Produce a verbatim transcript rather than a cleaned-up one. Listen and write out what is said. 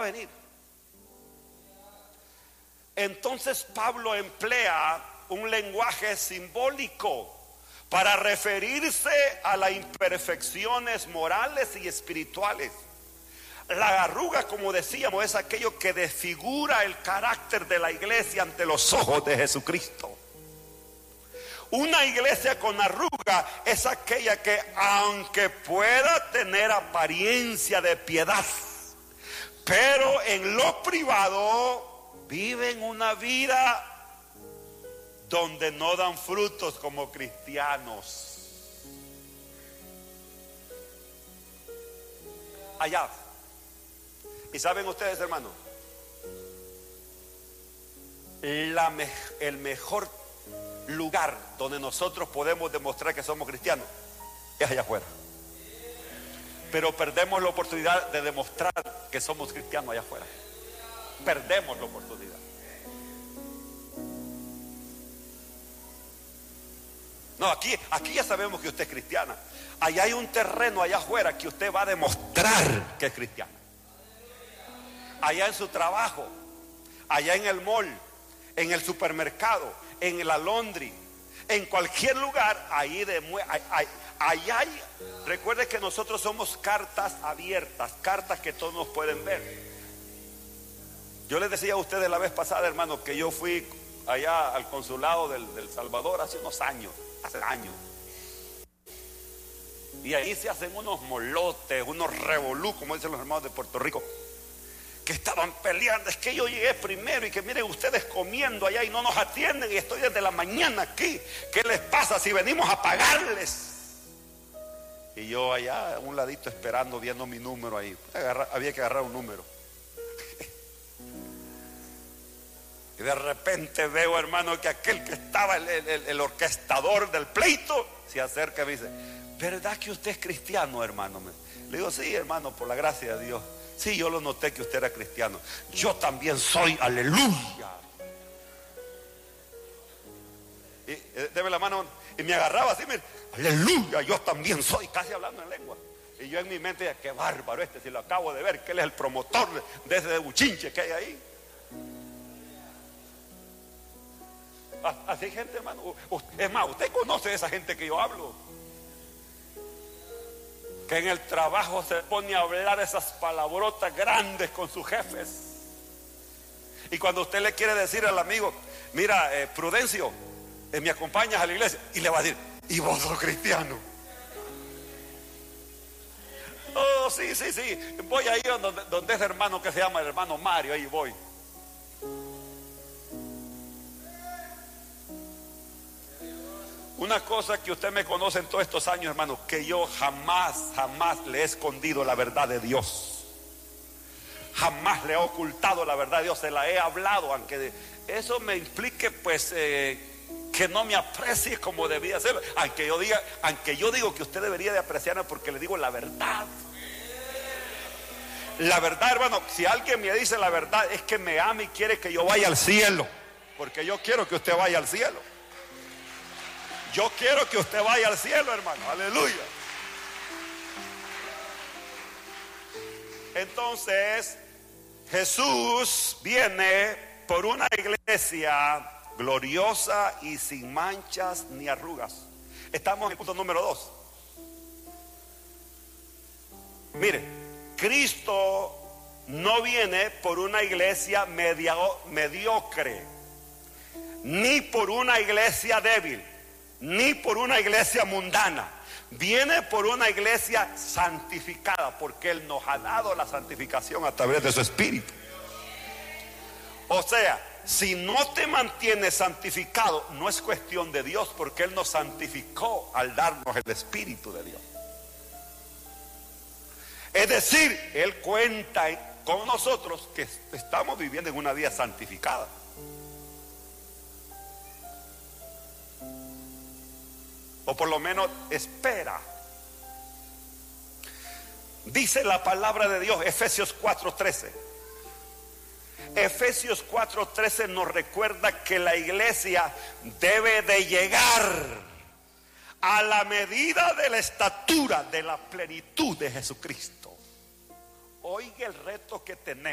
venir. Entonces Pablo emplea un lenguaje simbólico para referirse a las imperfecciones morales y espirituales. La arruga, como decíamos, es aquello que desfigura el carácter de la iglesia ante los ojos de Jesucristo. Una iglesia con arruga es aquella que, aunque pueda tener apariencia de piedad, pero en lo privado viven una vida donde no dan frutos como cristianos. Allá. Y saben ustedes, hermanos, la me- el mejor lugar donde nosotros podemos demostrar que somos cristianos es allá afuera. Pero perdemos la oportunidad de demostrar que somos cristianos allá afuera. Perdemos la oportunidad. No, aquí, aquí ya sabemos que usted es cristiana. Allá hay un terreno allá afuera que usted va a demostrar que es cristiana. Allá en su trabajo, allá en el mall, en el supermercado, en la laundry, en cualquier lugar, ahí demue- hay, hay, allá hay. Recuerde que nosotros somos cartas abiertas, cartas que todos nos pueden ver. Yo les decía a ustedes la vez pasada, hermano, que yo fui allá al consulado del, del Salvador hace unos años, hace años. Y ahí se hacen unos molotes, unos revolú, como dicen los hermanos de Puerto Rico, que estaban peleando. Es que yo llegué primero y que miren ustedes comiendo allá y no nos atienden y estoy desde la mañana aquí. ¿Qué les pasa si venimos a pagarles? Y yo allá a un ladito esperando, viendo mi número ahí. Agarra, había que agarrar un número. Y de repente veo, hermano, que aquel que estaba el, el, el orquestador del pleito se acerca y me dice: ¿verdad que usted es cristiano, hermano? Le digo: sí, hermano, por la gracia de Dios. Sí, yo lo noté que usted era cristiano. Yo también soy, aleluya. Y eh, deme la mano. Y me agarraba así, mire, aleluya, yo también soy, casi hablando en lengua. Y yo en mi mente decía: qué bárbaro este, si lo acabo de ver, que él es el promotor de ese buchinche que hay ahí. Así gente, hermano. Es más, usted conoce a esa gente que yo hablo, que en el trabajo se pone a hablar esas palabrotas grandes con sus jefes. Y cuando usted le quiere decir al amigo: mira, eh, Prudencio, eh, me acompañas a la iglesia, y le va a decir: ¿y vos sos cristiano? Oh, sí, sí, sí, voy ahí donde, donde ese hermano que se llama el hermano Mario, ahí voy. Una cosa que usted me conoce en todos estos años, hermano, que yo jamás, jamás le he escondido la verdad de Dios. Jamás le he ocultado la verdad de Dios, se la he hablado, aunque eso me implique pues eh, que no me aprecie como debía ser. Aunque yo diga, aunque yo digo que usted debería de apreciarme porque le digo la verdad. La verdad, hermano, si alguien me dice la verdad, es que me ama y quiere que yo vaya al cielo, porque yo quiero que usted vaya al cielo. Yo quiero que usted vaya al cielo, hermano, aleluya. Entonces Jesús viene por una iglesia gloriosa y sin manchas ni arrugas. Estamos en el punto número dos. Mire, Cristo no viene por una iglesia media, mediocre, ni por una iglesia débil, ni por una iglesia mundana. Viene por una iglesia santificada, porque Él nos ha dado la santificación a través de su Espíritu. O sea, si no te mantienes santificado, no es cuestión de Dios, porque Él nos santificó al darnos el Espíritu de Dios. Es decir, Él cuenta con nosotros que estamos viviendo en una vida santificada. O por lo menos espera. Dice la palabra de Dios, Efesios cuatro trece. Efesios cuatro trece nos recuerda que la iglesia debe de llegar a la medida de la estatura de la plenitud de Jesucristo. Oiga el reto que tenemos.